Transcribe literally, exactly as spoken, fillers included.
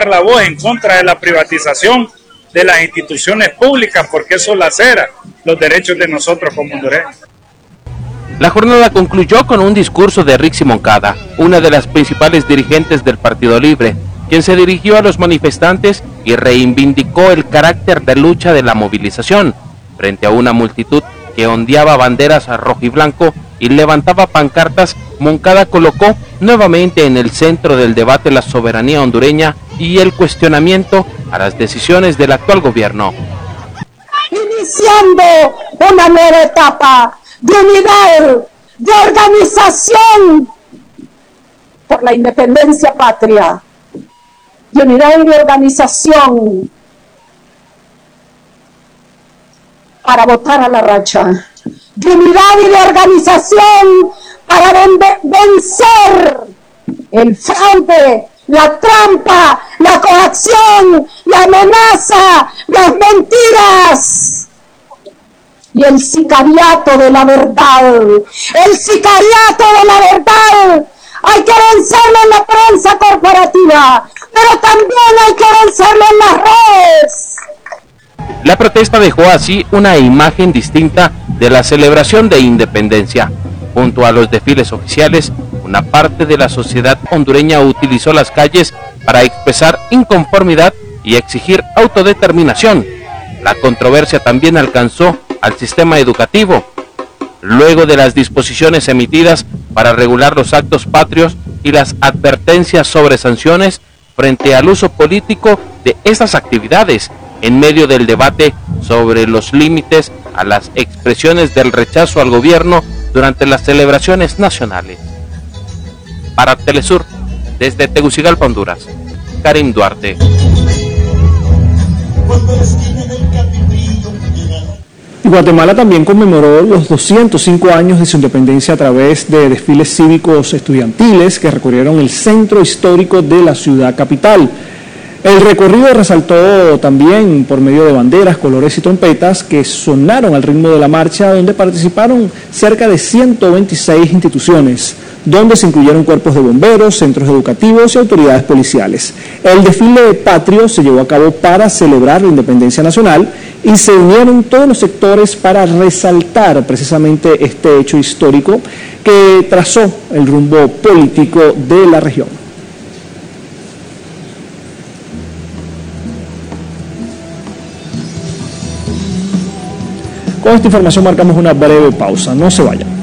levantar la voz en contra de la privatización de las instituciones públicas, porque eso lacera los derechos de nosotros como hondureños. La jornada concluyó con un discurso de Rixi Moncada, una de las principales dirigentes del Partido Libre, quien se dirigió a los manifestantes y reivindicó el carácter de lucha de la movilización, frente a una multitud que ondeaba banderas rojo y blanco y levantaba pancartas. Moncada colocó nuevamente en el centro del debate la soberanía hondureña y el cuestionamiento a las decisiones del actual gobierno. Iniciando una nueva etapa de unidad, de organización por la independencia patria, de unidad y de organización para votar a la racha, de unidad y de organización para vencer el fraude, la trampa, la coacción, la amenaza, las mentiras y el sicariato de la verdad. El sicariato de la verdad hay que vencerlo en la prensa corporativa, pero también hay que vencerlo en las redes. La protesta dejó así una imagen distinta de la celebración de independencia. Junto a los desfiles oficiales, una parte de la sociedad hondureña utilizó las calles para expresar inconformidad y exigir autodeterminación. La controversia también alcanzó al sistema educativo, luego de las disposiciones emitidas para regular los actos patrios y las advertencias sobre sanciones frente al uso político de estas actividades, en medio del debate sobre los límites a las expresiones del rechazo al gobierno durante las celebraciones nacionales. Para Telesur, desde Tegucigalpa, Honduras, Karim Duarte. Guatemala también conmemoró los doscientos cinco años de su independencia a través de desfiles cívicos estudiantiles que recorrieron el centro histórico de la ciudad capital. El recorrido resaltó también por medio de banderas, colores y trompetas que sonaron al ritmo de la marcha, donde participaron cerca de ciento veintiséis instituciones, donde se incluyeron cuerpos de bomberos, centros educativos y autoridades policiales. El desfile patrio se llevó a cabo para celebrar la independencia nacional y se unieron todos los sectores para resaltar precisamente este hecho histórico que trazó el rumbo político de la región. Con esta información marcamos una breve pausa, no se vayan.